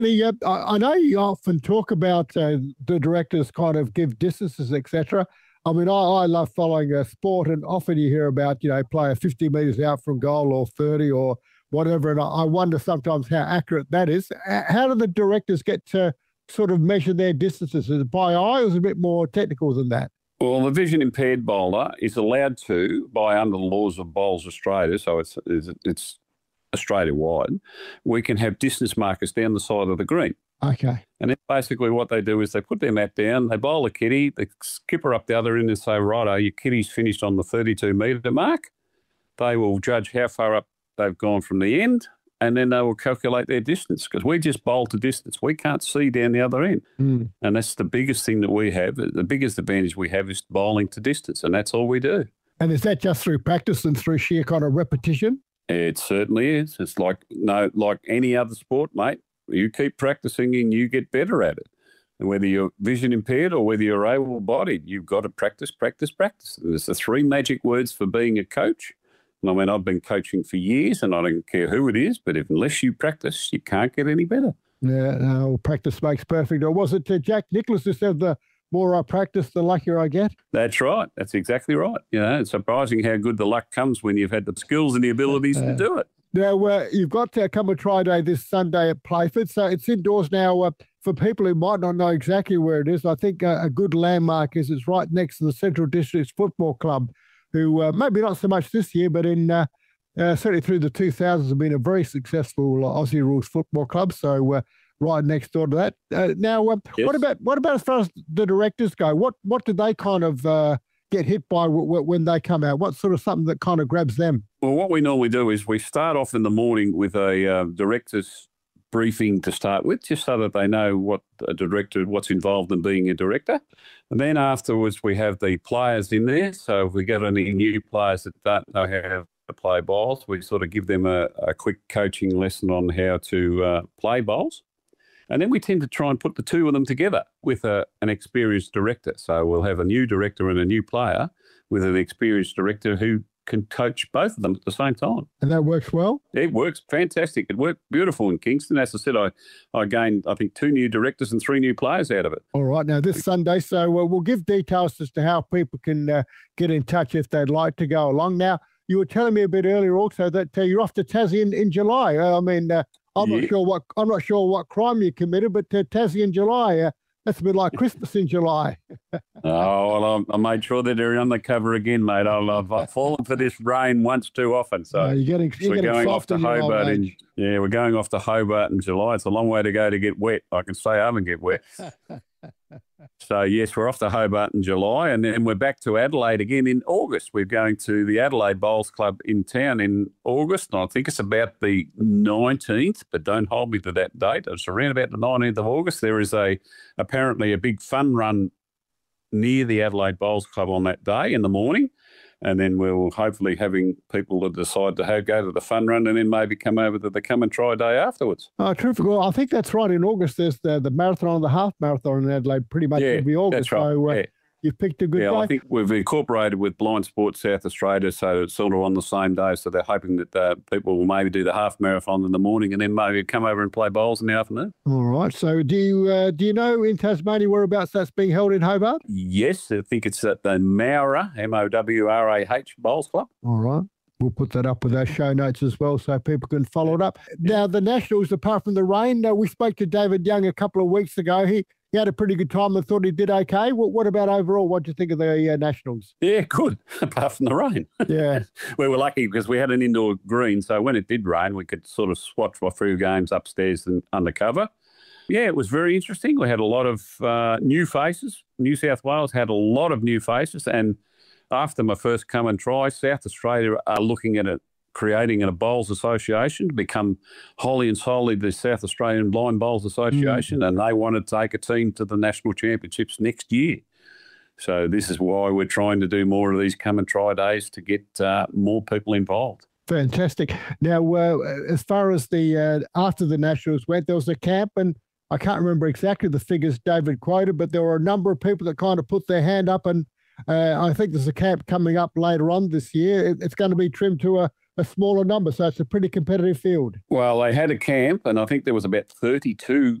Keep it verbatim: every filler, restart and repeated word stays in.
The, uh, I I know you often talk about uh, the directors kind of give distances, et cetera. I mean, I, I love following a sport, and often you hear about, you know, player fifty metres out from goal or thirty or whatever, and I, I wonder sometimes how accurate that is. H- How do the directors get to sort of measure their distances? Is it by eye, or is it a bit more technical than that? Well, the vision impaired bowler is allowed to, by under the laws of Bowls Australia, so it's it's, it's Australia wide, we can have distance markers down the side of the green. Okay. And then basically what they do is they put their mat down, they bowl a kitty, they skipper up the other end and say, righto, your kitty's finished on the thirty-two metre mark. They will judge how far up they've gone from the end, and then they will calculate their distance, because we just bowl to distance. We can't see down the other end. Mm. And that's the biggest thing that we have. The biggest advantage we have is bowling to distance, and that's all we do. And is that just through practice and through sheer kind of repetition? It certainly is. It's like no, like any other sport, mate. You keep practicing and you get better at it. And whether you're vision impaired or whether you're able-bodied, you've got to practice, practice, practice. There's the three magic words for being a coach. And I mean, I've been coaching for years, and I don't care who it is, but if, unless you practice, you can't get any better. Yeah, no, practice makes perfect. Or was it uh, Jack Nicklaus who said the more I practice, the luckier I get? That's right. That's exactly right. You know, it's surprising how good the luck comes when you've had the skills and the abilities Uh, to do it. Now, uh, you've got uh, Come and Try Day this Sunday at Playford, so it's indoors now. Uh, for people who might not know exactly where it is, I think uh, a good landmark is it's right next to the Central Districts Football Club, who uh, maybe not so much this year, but in uh, uh, certainly through the two thousands have been a very successful uh, Aussie Rules football club. So uh, right next door to that. Uh, now, uh, Yes. what about what about as far as the directors go? What what do they kind of uh, get hit by w- w- when they come out? What sort of something that kind of grabs them? Well, what we normally do is we start off in the morning with a uh, director's briefing to start with, just so that they know what a director, what's involved in being a director. And then afterwards, we have the players in there. So if we get any new players that don't know how to play bowls, we sort of give them a, a quick coaching lesson on how to uh, play bowls. And then we tend to try and put the two of them together with a, an experienced director. So we'll have a new director and a new player with an experienced director who can coach both of them at the same time. And that works well. It works fantastic. It worked beautiful in Kingston. As I said, I, I gained, I think, two new directors and three new players out of it. All right. Now, this Sunday, so uh, we'll give details as to how people can uh, get in touch if they'd like to go along. Now, you were telling me a bit earlier also that uh, you're off to Tassie in, in July. Uh, I mean, uh, I'm Yeah. not sure what I'm not sure what crime you committed, but uh, Tassie in July, uh, that's a bit like Christmas in July. Oh, well, I, I made sure that they're undercover again, mate. I've, I've, I've fallen for this rain once too often. So Uh, you're getting, you're we're getting going off soft to in your old Hobart in age. yeah, we're going off to Hobart in July. It's a long way to go to get wet. I can stay home and get wet. So yes, we're off to Hobart in July, and then we're back to Adelaide again in August. We're going to the Adelaide Bowls Club in town in August, and I think it's about the nineteenth, but don't hold me to that date. It's around about the nineteenth of August. There is a apparently a big fun run near the Adelaide Bowls Club on that day in the morning. And then we'll hopefully having people that decide to have, go to the fun run and then maybe come over to the Come and Try Day afterwards. Oh, terrific. Well, I think that's right. In August, there's the, the marathon and the half marathon in Adelaide, pretty much Yeah, every August. that's right. So uh, Yeah. you've picked a good Yeah, day. I think we've incorporated with Blind Sports South Australia, so it's sort of on the same day. So they're hoping that uh, people will maybe do the half marathon in the morning and then maybe come over and play bowls in the afternoon. All right. So do you uh, do you know in Tasmania whereabouts that's being held in Hobart? Yes, I think it's at the Mowra, M O W R A H Bowls Club. All right. We'll put that up with our show notes as well so people can follow it up. Now, the Nationals, apart from the rain, uh, we spoke to David Young a couple of weeks ago. He he had a pretty good time and thought he did okay. What, what about overall? What do you think of the uh, Nationals? Yeah, good, apart from the rain. Yeah. We were lucky because we had an indoor green, so when it did rain, we could sort of watch a few games upstairs and undercover. Yeah, it was very interesting. We had a lot of uh, new faces. New South Wales had a lot of new faces, and after my first come and try, South Australia are looking at it, creating a bowls association to become wholly and solely the South Australian Blind Bowls Association, mm. and they want to take a team to the national championships next year. So this is why we're trying to do more of these come and try days to get uh, more people involved. Fantastic. Now, uh, as far as the uh, after the Nationals went, there was a camp, and I can't remember exactly the figures David quoted, but there were a number of people that kind of put their hand up, and uh, I think there's a camp coming up later on this year. It, it's going to be trimmed to a, a smaller number, so it's a pretty competitive field. Well, they had a camp, and I think there was about thirty-two